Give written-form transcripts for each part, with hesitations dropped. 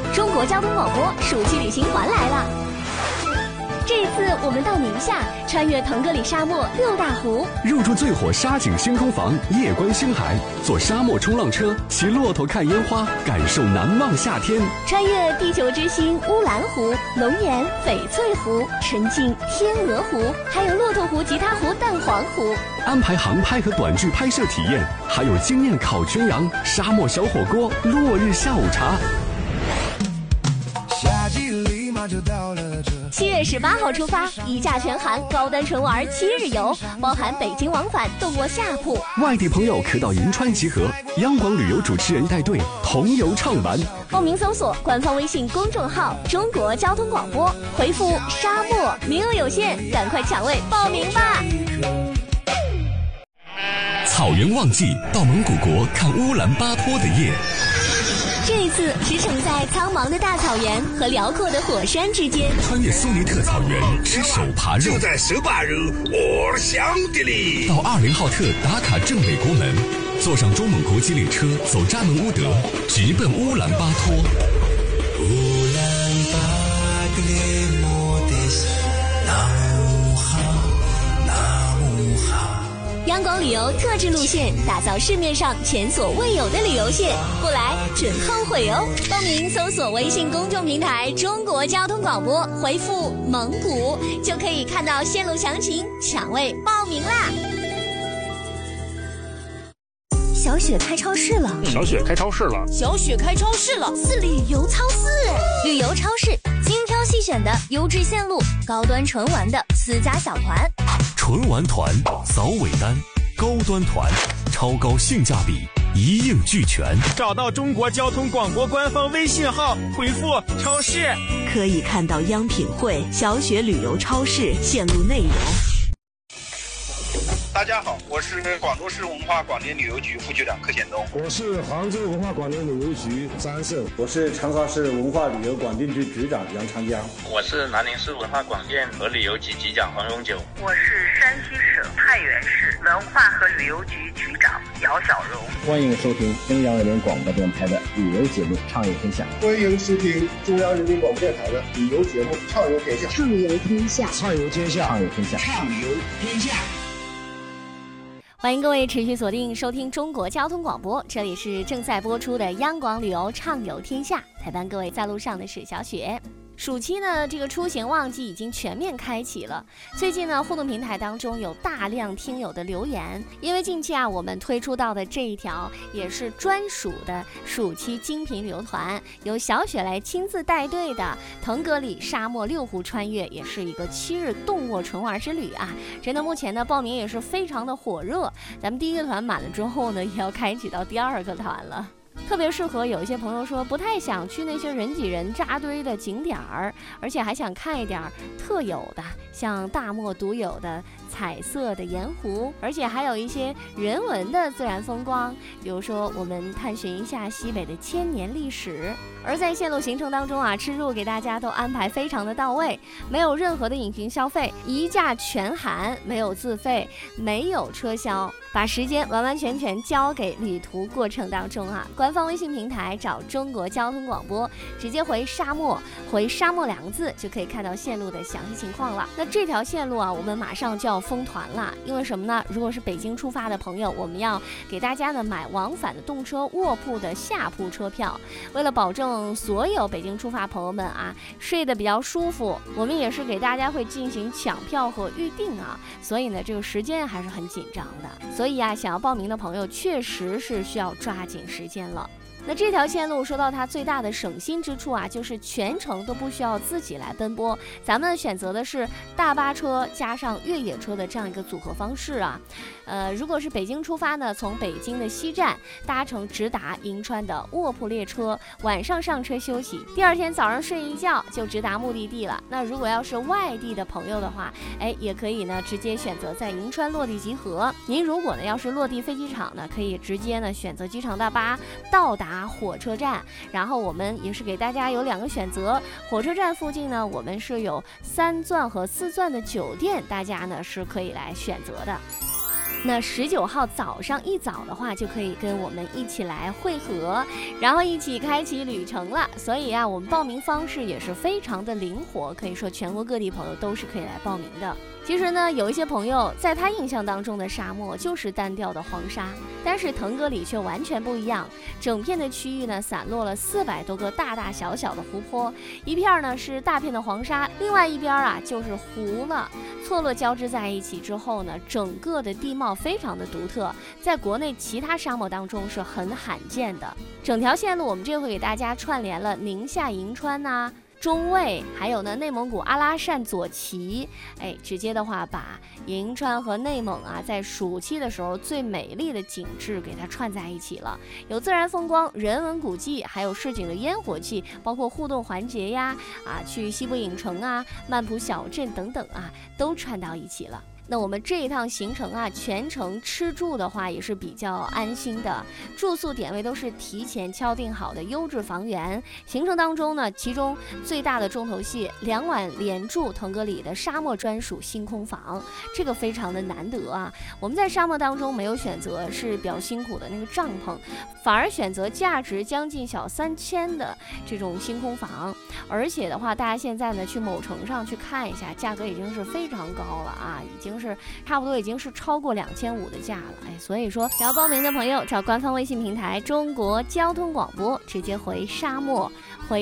中国交通广播暑期旅行团来了。这一次我们到宁夏，穿越腾格里沙漠6大湖， 入住最火沙景星空房，夜观星海，坐沙漠冲浪车，骑骆驼看烟花，感受难忘夏天。 穿越地球之星乌兰湖、龙岩、翡翠湖、沉浸天鹅湖，还有骆驼湖、吉他湖、蛋黄湖。 安排航拍和短剧拍摄体验，还有惊艳烤全羊、沙漠小火锅、落日下午茶。 7月18号出发，1价全含高端纯玩7日游，包含北京往返动卧下铺。 外地朋友可到银川集合，央广旅游主持人带队同游畅玩。 报名搜索官方微信公众号中国交通广播，回复沙漠，名额有限，赶快抢位报名吧。 草原旺季，到蒙古国看乌兰巴托的夜。 这一次驰骋在苍茫的大草原和辽阔的火山之间， 穿越苏尼特草原吃手扒肉， 就在手扒肉我想的哩。 到20号特打卡正美国门，坐上中蒙国际列车走扎门乌德，直奔乌兰巴托。 央广旅游特制路线，打造市面上前所未有的旅游线，不来准后悔哦！报名搜索微信公众平台中国交通广播，回复蒙古就可以看到线路详情，抢位报名啦！小雪开超市了， 小雪开超市了， 小雪开超市了， 是旅游超市，旅游超市精挑细选的优质线路，高端纯玩的私家小团， 纯玩团、早尾单、高端团，超高性价比，一应俱全。 找到中国交通广播官方微信号，回复超市， 可以看到央品汇、小雪旅游超市线路内容。 大家好，我是广州市文化广电旅游局副局长柯显东。 我是杭州文化广电旅游局张胜。 我是长沙市文化旅游广电局局长杨长江。 我是南宁市文化广电和旅游局局长黄永久。 我是山西省太原市文化和旅游局局长姚小荣。 欢迎收听中央人民广播电台的旅游节目《畅游天下》。 欢迎收听中央人民广播电台的旅游节目《畅游天下》。 畅游天下， 畅游天下， 畅游天下， 畅游天下。 欢迎各位持续锁定收听中国交通广播，这里是正在播出的央广旅游畅游天下，陪伴各位在路上的是小雪。暑期呢，这个出行旺季已经全面开启了。最近呢，互动平台当中有大量听友的留言，因为近期啊，我们推出到的这一条也是专属的暑期精品旅游团，由小雪来亲自带队的腾格里沙漠6湖穿越，也是一个7日动卧纯玩之旅啊！真的，目前呢报名也是非常的火热，咱们第一个团满了之后呢，也要开启到第2个团了。特别适合有一些朋友说不太想去那些人挤人扎堆的景点儿，而且还想看一点特有的，像大漠独有的彩色的盐湖，而且还有一些人文的自然风光，比如说我们探寻一下西北的千年历史。而在线路行程当中啊，吃住给大家都安排非常的到位，没有任何的隐形消费，1价全含，没有自费，没有车销，把时间完完全全交给旅途过程当中啊。官方微信平台找中国交通广播，直接回沙漠2个字就可以看到线路的详细情况了。那这条线路啊，我们马上就要封团了，因为什么呢？如果是北京出发的朋友，我们要给大家呢买往返的动车卧铺的下铺车票，为了保证所有北京出发朋友们啊睡得比较舒服，我们也是给大家会进行抢票和预定啊，所以呢这个时间还是很紧张的，所以啊想要报名的朋友确实是需要抓紧时间了。那这条线路说到它最大的省心之处啊，就是全程都不需要自己来奔波，咱们选择的是大巴车加上越野车的这样一个组合方式啊。如果是北京出发呢，从北京的西站搭乘直达银川的卧铺列车，晚上上车休息，第2天早上睡一觉就直达目的地了。那如果要是外地的朋友的话，也可以呢直接选择在银川落地集合。您如果呢要是落地飞机场呢，可以直接呢选择机场大巴到达火车站，然后我们也是给大家有2个选择，火车站附近呢我们是有3钻和4钻的酒店，大家呢是可以来选择的。 那19号早上一早的话，就可以跟我们一起来汇合，然后一起开启旅程了。所以啊，我们报名方式也是非常的灵活，可以说全国各地朋友都是可以来报名的。其实呢，有一些朋友在他印象当中的沙漠就是单调的黄沙，但是腾格里却完全不一样。整片的区域呢，散落了400多个大大小小的湖泊，一片呢是大片的黄沙，另外一边啊就是湖了，错落交织在一起之后呢，整个的地貌非常的独特，在国内其他沙漠当中是很罕见的。整条线路我们这回给大家串联了宁夏银川呐、中卫，还有呢内蒙古阿拉善左旗，直接的话把银川和内蒙啊在暑期的时候最美丽的景致给它串在一起了，有自然风光、人文古迹，还有市井的烟火气，包括互动环节呀，去西部影城啊、曼浦小镇等等啊，都串到一起了。那我们这一趟行程啊，全程吃住的话也是比较安心的，住宿点位都是提前敲定好的优质房源。行程当中呢，其中最大的重头戏，2晚连住腾格里的沙漠专属星空房，这个非常的难得啊。我们在沙漠当中没有选择是比较辛苦的那个帐篷，反而选择价值将近小3000的这种星空房，而且的话，大家现在呢去某城上去看一下，价格已经是非常高了啊，已经是差不多已经是超过2500的价了，所以说想要报名的朋友找官方微信平台中国交通广播，直接回沙漠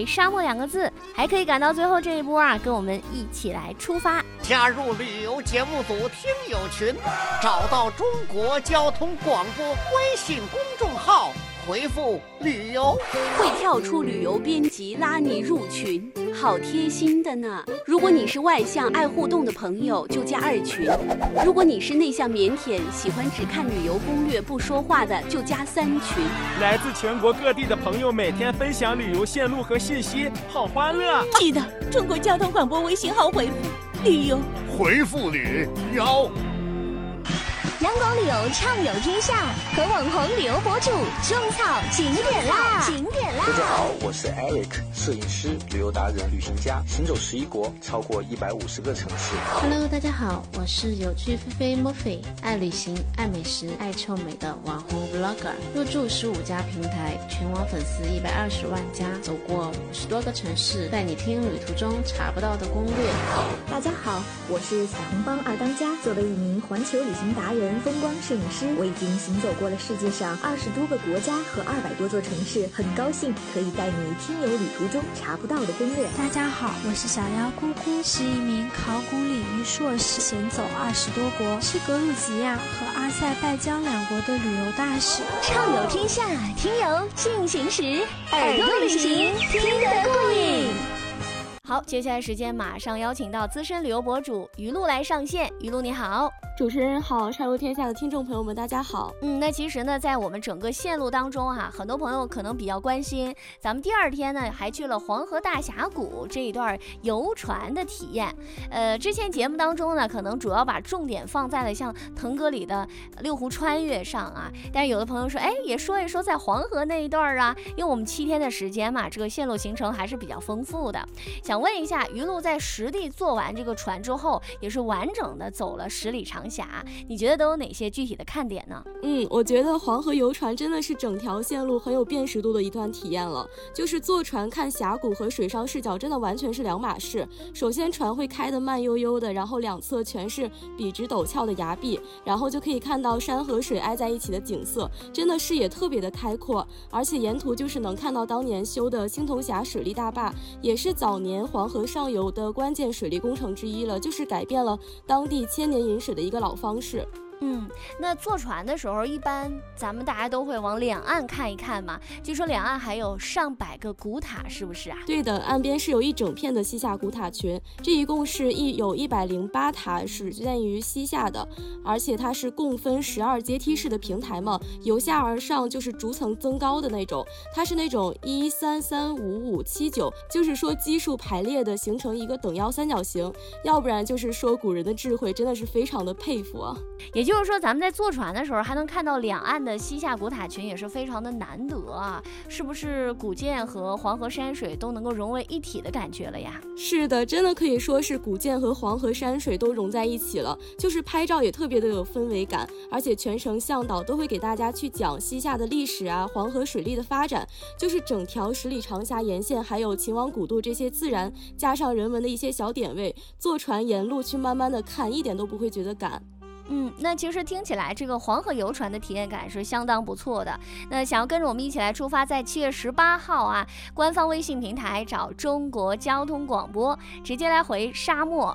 2个字，还可以赶到最后这一波啊，跟我们一起来出发， 加入旅游节目组听友群，找到中国交通广播微信公众号，回复旅游会跳出旅游编辑拉你入群，好贴心的呢。如果你是外向爱互动的朋友，就加2群；如果你是内向腼腆喜欢只看旅游攻略不说话的，就加3群。 来自全国各地的朋友每天分享旅游线路和信息，好欢乐。 记得中国交通广播微信号回复旅游， 回复旅游。 阳光旅游畅游天下，和网红旅游博主种草景点啦！ 大家好，我是 Eric， 摄影师、旅游达人、旅行家，行走11国，超过150个城市。 Hello， 大家好，我是有趣菲菲 Murphy， 爱旅行、爱美食、爱臭美的网红 Vlogger， 入驻15家平台，全网粉丝120万加，走过50多个城市，带你听旅途中查不到的攻略。 大家好，我是小红帮2当家，作为一名环球旅行达人、风光摄影师，我已经行走过了世界上20多个国家和200多座城市，很高兴可以带你听友旅途中查不到的攻略。 大家好，我是小妖姑姑，是一名考古领域硕士，行走20多国，是格鲁吉亚和阿塞拜疆2国的旅游大使。 畅游天下，听友进行时，耳朵旅行听得过瘾。 好，接下来时间马上邀请到资深旅游博主于露来上线。于露你好。 主持人好，畅游天下的听众朋友们大家好。 那其实呢，在我们整个线路当中很多朋友可能比较关心，咱们第2天呢还去了黄河大峡谷这一段游船的体验。之前节目当中呢，可能主要把重点放在了像腾格里的6湖穿越上啊，但是有的朋友说，也说一说在黄河那一段啊，因为我们7天的时间嘛，这个线路行程还是比较丰富的。想问一下，于露在实地坐完这个船之后，也是完整的走了10里长峡，你觉得都有哪些具体的看点呢？ 我觉得黄河游船真的是整条线路很有辨识度的一段体验了。就是坐船看峡谷和水上视角真的完全是2码事。首先船会开得慢悠悠的，然后2侧全是笔直陡峭的崖壁，然后就可以看到山和水挨在一起的景色，真的视野特别的开阔。而且沿途就是能看到当年修的青铜峡水利大坝，也是早年黄河上游的关键水利工程之一了，就是改变了当地1000年引水的一个老方式。 那坐船的时候，一般咱们大家都会往两岸看一看嘛。据说两岸还有上百个古塔，是不是啊？ 对的，岸边是有一整片的西夏古塔群，这一共是有108塔始建于西夏的，而且它是共分12阶梯式的平台嘛，由下而上就是逐层增高的那种，它是那种1、3、3、5、5、7、9，就是说基数排列的，形成一个等腰三角形，要不然就是说古人的智慧真的是非常的佩服啊。 也就是说咱们在坐船的时候还能看到两岸的西夏古塔群，也是非常的难得啊，是不是古建和黄河山水都能够融为一体的感觉了呀？ 是的，真的可以说是古建和黄河山水都融在一起了，就是拍照也特别的有氛围感，而且全程向导都会给大家去讲西夏的历史啊，黄河水利的发展，就是整条10里长峡沿线还有秦王古渡这些自然加上人文的一些小点位，坐船沿路去慢慢的看，一点都不会觉得赶。 那其实听起来这个黄河游船的体验感是相当不错的。那想要跟着我们一起来出发，在7月18号啊，官方微信平台找中国交通广播，直接来回沙漠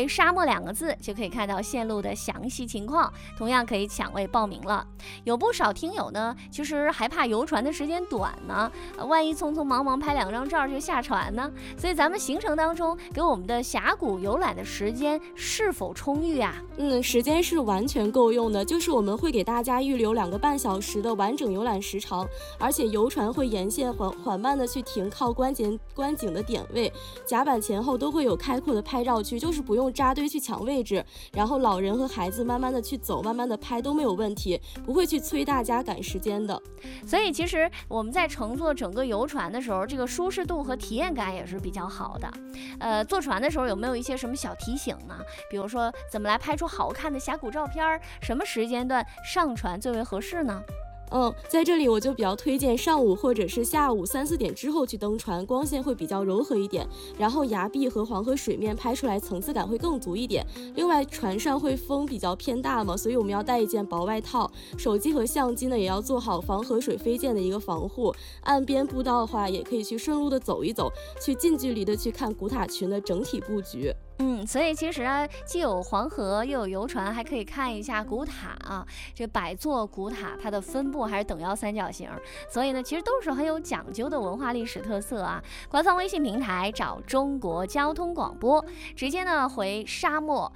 2个字，就可以看到线路的详细情况，同样可以抢位报名了。有不少听友呢，其实还怕游船的时间短呢，万一匆匆忙忙拍2张照就下船呢，所以咱们行程当中给我们的峡谷游览的时间是否充裕啊？ 时间是完全够用的，就是我们会给大家预留2个半小时的完整游览时长，而且游船会沿线缓慢的去停靠观景的点位，甲板前后都会有开阔的拍照区，就是不用扎堆去抢位置，然后老人和孩子慢慢的去走，慢慢的拍都没有问题，不会去催大家赶时间的。 所以其实我们在乘坐整个游船的时候，这个舒适度和体验感也是比较好的。坐船的时候有没有一些什么小提醒呢？比如说怎么来拍出好看的峡谷照片，什么时间段上船最为合适呢？ 在这里我就比较推荐上午或者是下午3、4点之后去登船，光线会比较柔和一点，然后崖壁和黄河水面拍出来层次感会更足一点。另外船上会风比较偏大嘛，所以我们要带一件薄外套，手机和相机呢也要做好防河水飞溅的一个防护。岸边步道的话也可以去顺路的走一走，去近距离的去看古塔群的整体布局。 所以其实啊，既有黄河又有游船，还可以看一下古塔啊。这百座古塔它的分布还是等腰三角形，所以呢，其实都是很有讲究的文化历史特色啊。官方微信平台找中国交通广播，直接呢回沙漠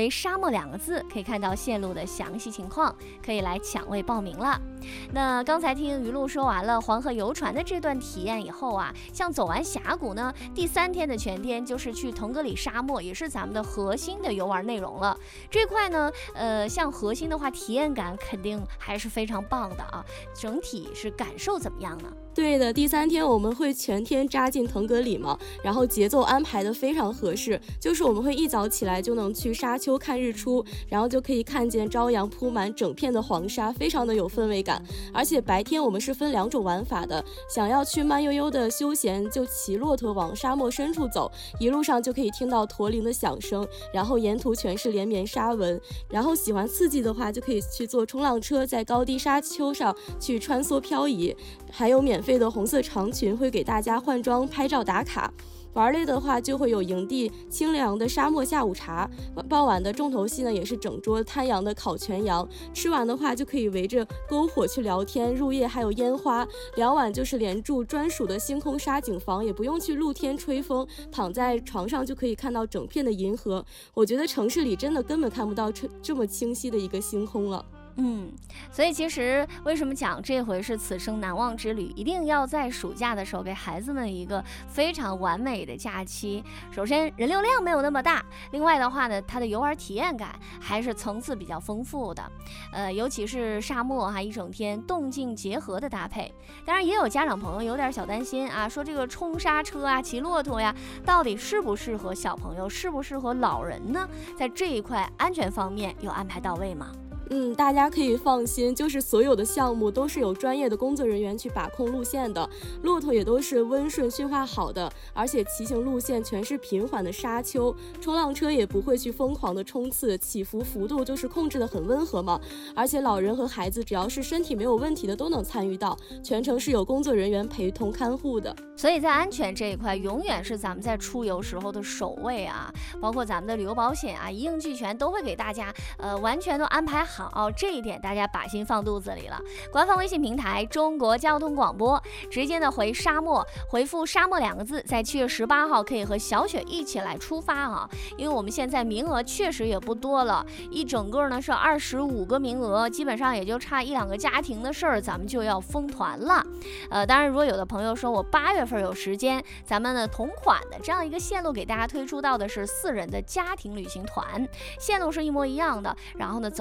2个字，可以看到线路的详细情况，可以来抢位报名了。那刚才听于露说完了黄河游船的这段体验以后啊，像走完峡谷呢，第3天的全天就是去腾格里沙漠，也是咱们的核心的游玩内容了。这块呢，像核心的话，体验感肯定还是非常棒的啊。整体是感受怎么样呢？ 对的，第3天我们会全天扎进腾格里嘛，然后节奏安排的非常合适，就是我们会一早起来就能去沙丘看日出，然后就可以看见朝阳铺满整片的黄沙，非常的有氛围感。而且白天我们是分2种玩法的，想要去慢悠悠的休闲，就骑骆驼往沙漠深处走，一路上就可以听到驼铃的响声，然后沿途全是连绵沙纹。然后喜欢刺激的话，就可以去坐冲浪车，在高低沙丘上去穿梭漂移，还有免费的红色长裙会给大家换装拍照打卡。玩累的话就会有营地清凉的沙漠下午茶，傍晚的重头戏呢也是整桌滩羊的烤全羊，吃完的话就可以围着篝火去聊天，入夜还有烟花，两晚就是连住专属的星空沙景房，也不用去露天吹风，躺在床上就可以看到整片的银河。我觉得城市里真的根本看不到这么清晰的一个星空了。 所以其实为什么讲这回是此生难忘之旅，一定要在暑假的时候给孩子们一个非常完美的假期。首先人流量没有那么大，另外的话呢，它的游玩体验感还是层次比较丰富的。尤其是沙漠一整天动静结合的搭配。当然也有家长朋友有点小担心啊，说这个冲沙车啊、骑骆驼呀，到底适不适合小朋友，适不适合老人呢？在这一块安全方面有安排到位吗？ 大家可以放心，就是所有的项目都是有专业的工作人员去把控路线的，骆驼也都是温顺驯化好的，而且骑行路线全是平缓的沙丘，冲浪车也不会去疯狂的冲刺，起伏幅度就是控制的很温和嘛，而且老人和孩子只要是身体没有问题的都能参与到，全程是有工作人员陪同看护的。 所以在安全这一块永远是咱们在出游时候的首位啊，包括咱们的旅游保险啊，一应俱全，都会给大家完全都安排好，这一点大家把心放肚子里了。官方微信平台中国交通广播，直接呢回沙漠，回复沙漠2个字，在7月18号可以和小雪一起来出发啊，因为我们现在名额确实也不多了，一整个呢是25个名额，基本上也就差1、2个家庭的事儿，咱们就要封团了。当然如果有的朋友说我8月份有时间，咱们呢同款的这样一个线路给大家推出到的是4人的家庭旅行团，线路是一模一样的，然后呢走的是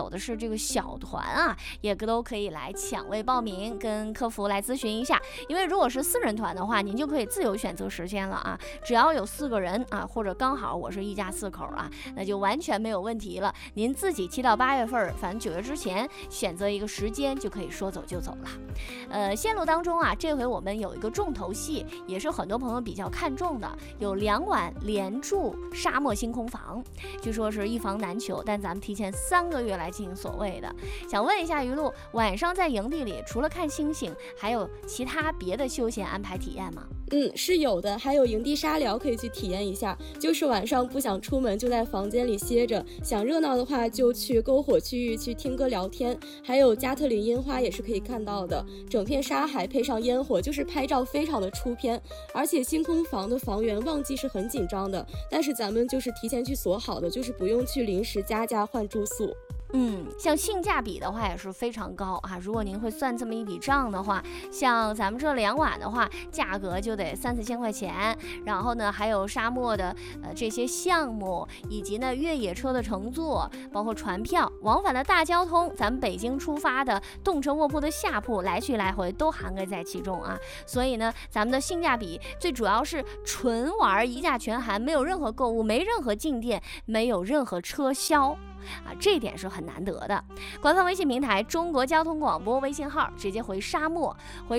这个小团啊，也都可以来抢位报名，跟客服来咨询一下。因为如果是4人团的话，您就可以自由选择时间了啊，只要有4个人啊，或者刚好我是一家4口啊，那就完全没有问题了。您自己7到8月份，反正9月之前选择一个时间就可以说走就走了。线路当中啊，这回我们有一个重头戏，也是很多朋友比较看重的，有2晚连住沙漠星空房，据说是一房难求，但咱们提前3个月来进行所谓的。想问一下于露，晚上在营地里除了看星星，还有其他别的休闲安排体验吗？ 是有的，还有营地沙聊可以去体验一下，就是晚上不想出门就在房间里歇着，想热闹的话就去篝火区域去听歌聊天，还有加特林樱花也是可以看到的，整片沙海配上烟火，就是拍照非常的出片。而且星空房的房源旺季是很紧张的，但是咱们就是提前去锁好的，就是不用去临时加价换住宿。 像性价比的话也是非常高啊！如果您会算这么一笔账的话，像咱们这2晚的话，价格就得3-4千块钱。然后呢，还有沙漠的这些项目，以及呢越野车的乘坐，包括船票、往返的大交通，咱们北京出发的动车卧铺的下铺，来去来回都涵盖在其中啊。所以呢，咱们的性价比最主要是纯玩一价全含，没有任何购物，没任何进店，没有任何车销。这一点是很难得的。官方微信平台中国交通广播微信号，直接回沙漠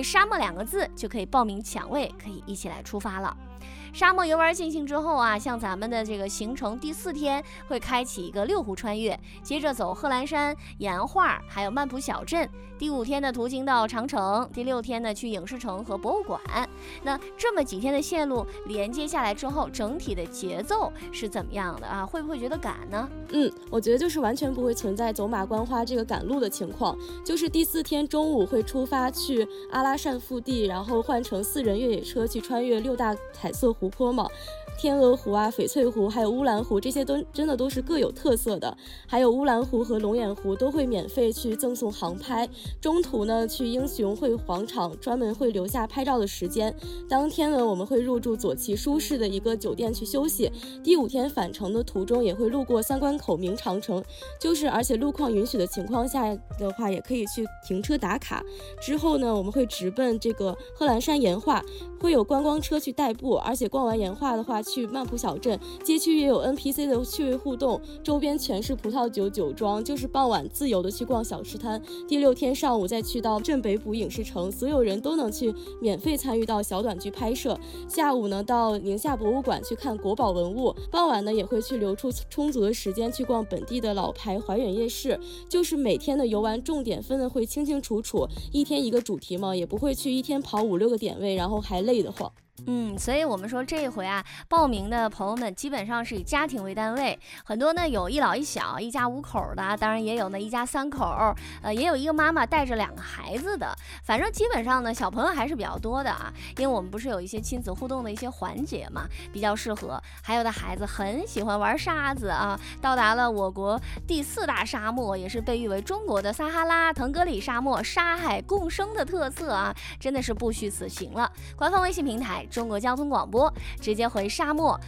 2个字就可以报名抢位，可以一起来出发了。沙漠游玩进行之后啊，像咱们的这个行程第4天会开启一个6湖穿越，接着走贺兰山、岩画，还有曼普小镇。第5天的途经到长城，第6天呢去影视城和博物馆。那这么几天的线路连接下来之后，整体的节奏是怎么样的啊？会不会觉得赶呢？ 我觉得就是完全不会存在走马观花这个赶路的情况。就是第4天中午会出发去阿拉善腹地，然后换乘4人越野车去穿越6大彩色湖泊嘛。天鹅湖啊、翡翠湖还有乌兰湖，这些真的都是各有特色的。还有乌兰湖和龙眼湖都会免费去赠送航拍，中途呢去英雄会广场专门会留下拍照的时间。当天呢我们会入住左旗舒适的一个酒店去休息。第5天返程的途中也会路过3关口明长城，而且路况允许的情况下的话，也可以去停车打卡。之后呢我们会直奔这个贺兰山岩画，会有观光车去代步，而且逛完岩画的话，去曼普小镇街区也有 NPC 的趣味互动，周边全是葡萄酒酒庄，就是傍晚自由的去逛小吃摊。第6天上午再去到镇北堡影视城，所有人都能去免费参与到小短剧拍摄。下午呢到宁夏博物馆去看国宝文物，傍晚呢也会去留出充足的时间去逛本地的老牌怀远夜市。就是每天的游玩重点分的会清清楚楚，一天一个主题嘛，也不会去一天跑5-6个点位，然后还累得慌。 所以我们说这一回啊，报名的朋友们基本上是以家庭为单位，很多呢有一老一小，一家5口的，当然也有呢一家3口，也有一个妈妈带着2个孩子的，反正基本上呢小朋友还是比较多的啊，因为我们不是有一些亲子互动的一些环节嘛，比较适合。还有的孩子很喜欢玩沙子啊，到达了我国第4大沙漠，也是被誉为中国的撒哈拉、腾格里沙漠，沙海共生的特色啊，真的是不虚此行了。官方微信平台中国交通广播，直接回沙漠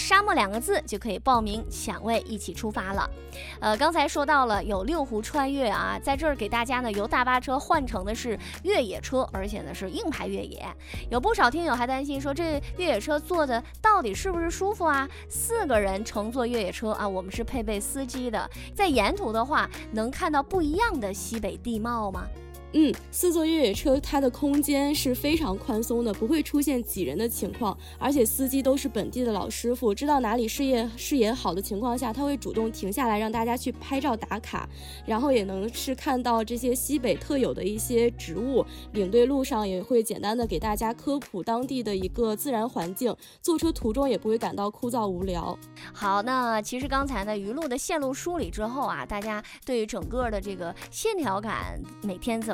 2个字就可以报名抢位一起出发了。刚才说到了有6湖穿越啊，在这儿给大家呢由大巴车换成的是越野车，而且呢是硬派越野。有不少听友还担心说这越野车坐的到底是不是舒服啊？4个人乘坐越野车啊，我们是配备司机的，在沿途的话能看到不一样的西北地貌吗 ？4座越野车它的空间是非常宽松的，不会出现挤人的情况，而且司机都是本地的老师傅，知道哪里视野好的情况下，他会主动停下来让大家去拍照打卡，然后也能是看到这些西北特有的一些植物。领队路上也会简单的给大家科普当地的一个自然环境，坐车途中也不会感到枯燥无聊。 好，那其实刚才呢于露的线路梳理之后啊，大家对于整个的这个线条感每天怎么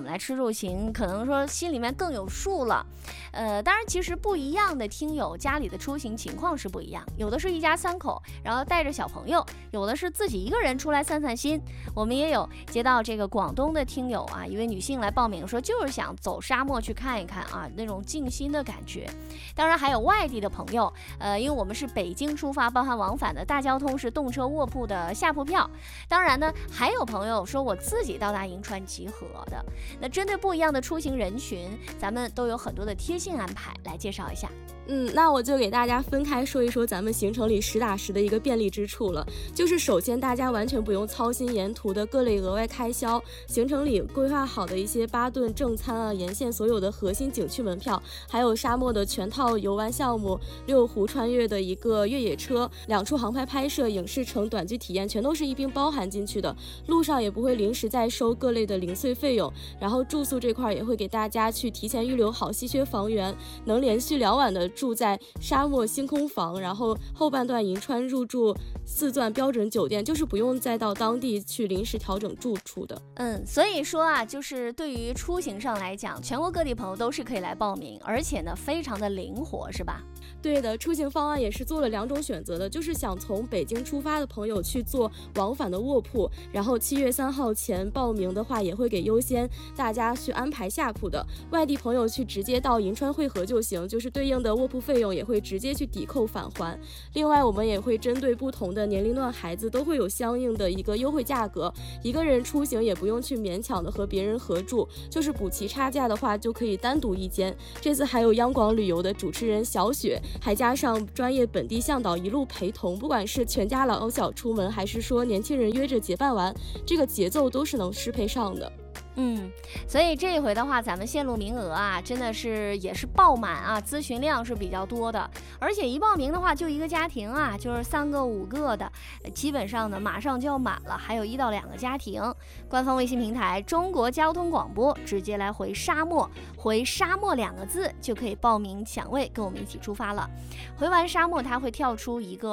来吃住行，可能说心里面更有数了。当然其实不一样的听友家里的出行情况是不一样，有的是一家3口，然后带着小朋友，有的是自己一个人出来散散心。我们也有接到这个广东的听友啊，一位女性来报名说就是想走沙漠去看一看啊，那种静心的感觉。当然还有外地的朋友，因为我们是北京出发，包含往返的大交通是动车卧铺的下铺票。当然呢，还有朋友说我自己到达银川集合的。那针对不一样的出行人群，咱们都有很多的贴心安排，来介绍一下。 那我就给大家分开说一说咱们行程里实打实的一个便利之处了。就是首先大家完全不用操心沿途的各类额外开销，行程里规划好的一些巴顿正餐啊，沿线所有的核心景区门票，还有沙漠的全套游玩项目，6湖穿越的一个越野车，2处航拍拍摄，影视城短剧体验，全都是一并包含进去的。路上也不会临时再收各类的零碎费用，然后住宿这块也会给大家去提前预留好稀缺房源，能连续2晚的住在沙漠星空房，然后后半段银川入住4钻标准酒店，就是不用再到当地去临时调整住处的。 所以说啊，就是对于出行上来讲，全国各地朋友都是可以来报名，而且呢非常的灵活，是吧？ 对的，出行方案也是做了2种选择的，就是想从北京出发的朋友去做往返的卧铺，然后7月3号前报名的话也会给优先大家去安排下铺的。外地朋友去直接到银川汇合就行，就是对应的卧铺费用也会直接去抵扣返还。另外我们也会针对不同的年龄段孩子都会有相应的一个优惠价格，一个人出行也不用去勉强的和别人合住，就是补齐差价的话就可以单独一间。这次还有央广旅游的主持人小雪，还加上专业本地向导一路陪同，不管是全家老小出门，还是说年轻人约着结伴玩，这个节奏都是能适配上的。 所以这一回的话，咱们线路名额啊，真的是也是爆满啊，咨询量是比较多的，而且一报名的话，就一个家庭啊，就是3个5个的，基本上呢马上就要满了，还有1到2个家庭。官方微信平台中国交通广播，直接来回沙漠，回沙漠2个字就可以报名抢位，跟我们一起出发了。回完沙漠，它会跳出一个